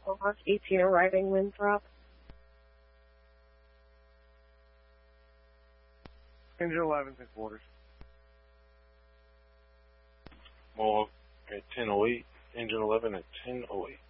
Mohawk 18 arriving, Winthrop. Engine 11 in quarters. Mohawk at 10:08. Engine 11 at 10:08.